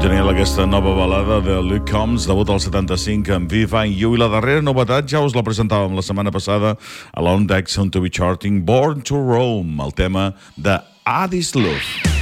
Genial aquesta nova balada de Luke Combs, debut al 75 amb Viva and You, i la darrera novetat ja us la presentàvem la setmana passada a l'On Deck Soon to be Charting, Born to Roam, el tema de Addis Love.